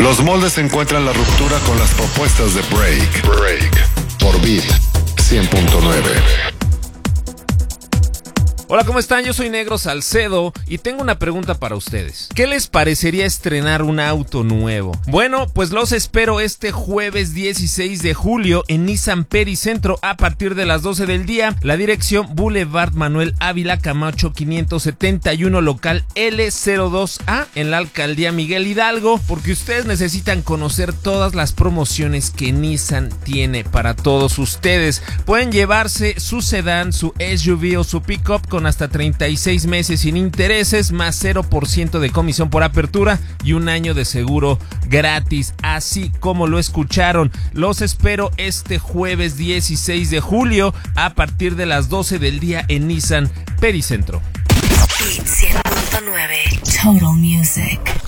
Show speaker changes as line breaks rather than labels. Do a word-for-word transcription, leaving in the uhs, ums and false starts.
Los moldes encuentran la ruptura con las propuestas de Break. Break. Por Beat cien punto nueve.
Hola, ¿cómo están? Yo soy Negro Salcedo y tengo una pregunta para ustedes. ¿Qué les parecería estrenar un auto nuevo? Bueno, pues los espero este jueves dieciséis de julio en Nissan Pericentro a partir de las doce del día. La dirección Boulevard Manuel Ávila Camacho quinientos setenta y uno, local L cero dos A en la Alcaldía Miguel Hidalgo, porque ustedes necesitan conocer todas las promociones que Nissan tiene para todos ustedes. Pueden llevarse su sedán, su S U V o su pickup con hasta treinta y seis meses sin intereses, más cero por ciento de comisión por apertura y un año de seguro gratis, así como lo escucharon. Los espero este jueves dieciséis de julio a partir de las doce del día en Nissan Pericentro.
cien punto nueve Total Music.